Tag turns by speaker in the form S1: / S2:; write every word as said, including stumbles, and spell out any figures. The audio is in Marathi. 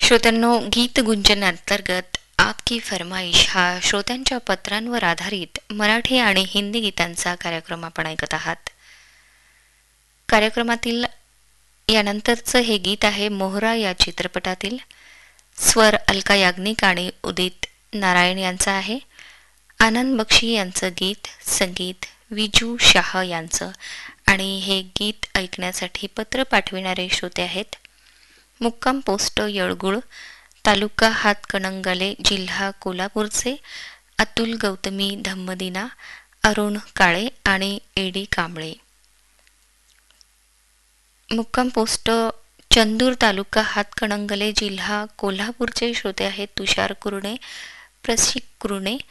S1: श्रोत्यांनो, गीत गुंजन अंतर्गत आपकी फरमाईश हा श्रोत्यांच्या पत्रांवर आधारित मराठी आणि हिंदी गीतांचा कार्यक्रम आपण ऐकत आहात. कार्यक्रमातील यानंतरचं हे गीत आहे मोहरा या चित्रपटातील. स्वर अलका याग्निक आणि उदित नारायण यांचा आहे. आनंद बक्षी यांचं गीत, संगीत विजू शाह यांचं. आणि हे गीत ऐकण्यासाठी पत्र पाठविणारे श्रोते आहेत मुक्काम पोस्ट येळगुळ, तालुका हातकणंगले, जिल्हा कोल्हापूरचे अतुल गौतमी धम्मदिना, अरुण काळे आणि एडी कांबळे. मुक्काम पोस्ट चंदूर, तालुका हातकणंगले, जिल्हा कोल्हापूरचे श्रोते आहेत तुषार कुरणे, प्रशिक कुरणे,